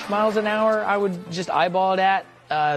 miles an hour, I would just eyeball it at.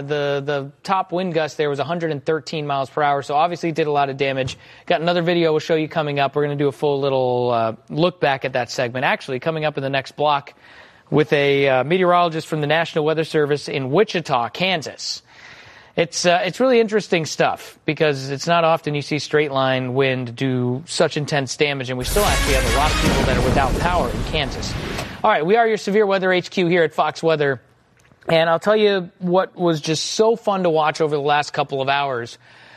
The top wind gust there was 113 miles per hour, so obviously it did a lot of damage. Got another video we'll show you coming up. We're going to do a full little look back at that segment. Actually, coming up in the next block with a meteorologist from the National Weather Service in Wichita, Kansas. It's really interesting stuff because it's not often you see straight line wind do such intense damage, and we still actually have a lot of people that are without power in Kansas. All right, we are your Severe Weather HQ here at Fox Weather. And I'll tell you what was just so fun to watch over the last couple of hours.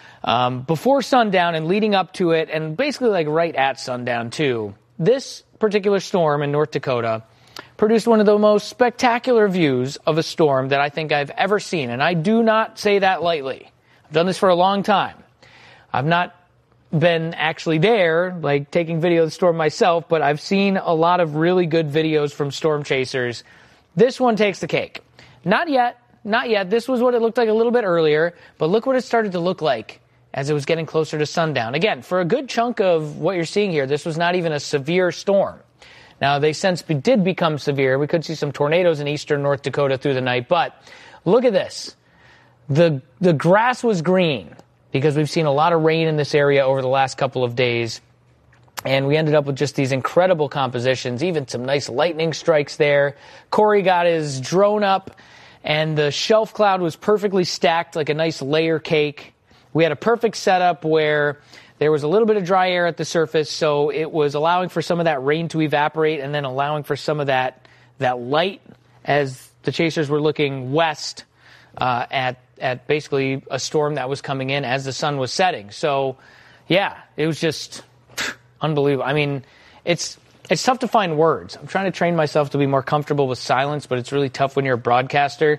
Before sundown and leading up to it, and basically like right at sundown too, this particular storm in North Dakota produced one of the most spectacular views of a storm that I think I've ever seen. And I do not say that lightly. I've done this for a long time. I've not been actually there, like taking video of the storm myself, but I've seen a lot of really good videos from storm chasers. This one takes the cake. Not yet. Not yet. This was what it looked like a little bit earlier, but look what it started to look like as it was getting closer to sundown. Again, for a good chunk of what you're seeing here, this was not even a severe storm. Now, they since did become severe. We could see some tornadoes in eastern North Dakota through the night, but look at this. The grass was green because we've seen a lot of rain in this area over the last couple of days, and we ended up with just these incredible compositions, even some nice lightning strikes there. Corey got his drone up, and the shelf cloud was perfectly stacked like a nice layer cake. We had a perfect setup where there was a little bit of dry air at the surface, so it was allowing for some of that rain to evaporate and then allowing for some of that light as the chasers were looking west at basically a storm that was coming in as the sun was setting. So, yeah, it was just unbelievable. I mean, it's tough to find words. I'm trying to train myself to be more comfortable with silence, but it's really tough when you're a broadcaster.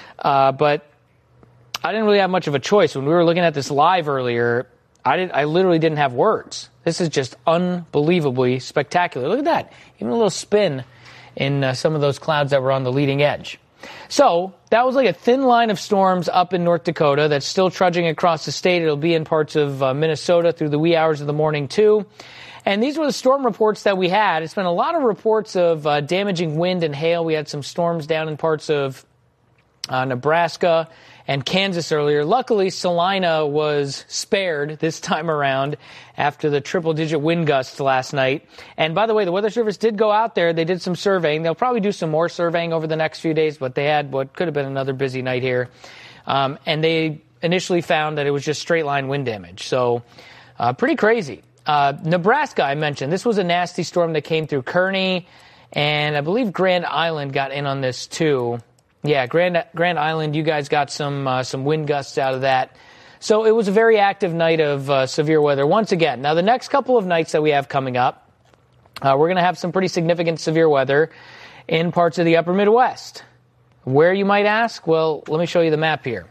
But I didn't really have much of a choice. When we were looking at this live earlier, I literally didn't have words. This is just unbelievably spectacular. Look at that. Even a little spin in some of those clouds that were on the leading edge. So that was like a thin line of storms up in North Dakota that's still trudging across the state. It'll be in parts of Minnesota through the wee hours of the morning, too. And these were the storm reports that we had. It's been a lot of reports of damaging wind and hail. We had some storms down in parts of Nebraska and Kansas earlier. Luckily, Salina was spared this time around after the triple-digit wind gusts last night. And by the way, the Weather Service did go out there. They did some surveying. They'll probably do some more surveying over the next few days, but they had what could have been another busy night here. And they initially found that it was just straight-line wind damage. So pretty crazy. Nebraska, I mentioned. This was a nasty storm that came through Kearney, and I believe Grand Island got in on this too. Yeah, Grand Island, you guys got some wind gusts out of that. So it was a very active night of severe weather once again. Now, the next couple of nights that we have coming up, we're going to have some pretty significant severe weather in parts of the upper Midwest. Where, you might ask? Well, let me show you the map here.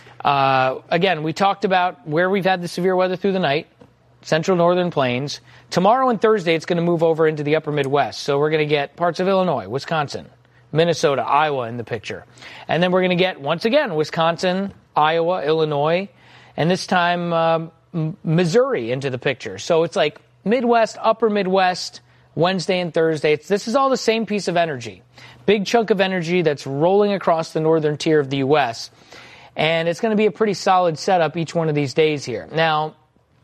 Again, we talked about where we've had the severe weather through the night, central northern plains. Tomorrow and Thursday, it's going to move over into the upper Midwest. So we're going to get parts of Illinois, Wisconsin, Minnesota, Iowa in the picture. And then we're going to get, once again, Wisconsin, Iowa, Illinois, and this time Missouri into the picture. So it's like Midwest, upper Midwest, Wednesday and Thursday. This is all the same piece of energy. Big chunk of energy that's rolling across the northern tier of the U.S. And it's going to be a pretty solid setup each one of these days here. Now,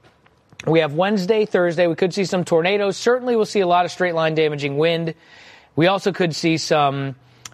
we have Wednesday, Thursday. We could see some tornadoes. Certainly we'll see a lot of straight-line damaging wind. We also could see some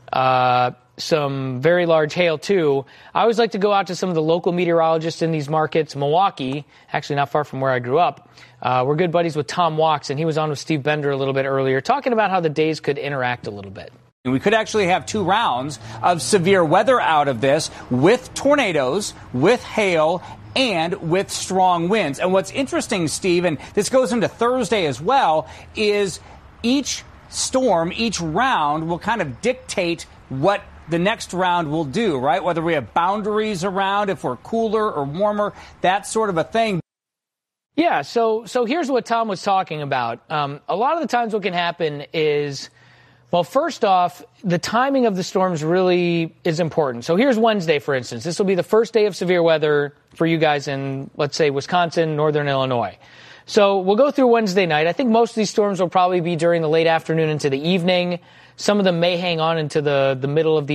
very large hail, too. I always like to go out to some of the local meteorologists in these markets. Milwaukee, actually not far from where I grew up. We're good buddies with Tom Walks, and he was on with Steve Bender a little bit earlier, talking about how the days could interact a little bit. We could actually have 2 rounds of severe weather out of this with tornadoes, with hail, and with strong winds. And what's interesting, Steve, and this goes into Thursday as well, is each storm, each round will kind of dictate what the next round will do, right? Whether we have boundaries around, if we're cooler or warmer, that sort of a thing. Yeah, so here's what Tom was talking about. A lot of the times what can happen is, well, first off, the timing of the storms really is important. So here's Wednesday, for instance. This will be the first day of severe weather for you guys in, let's say, Wisconsin, northern Illinois. So we'll go through Wednesday night. I think most of these storms will probably be during the late afternoon into the evening. Some of them may hang on into the middle of the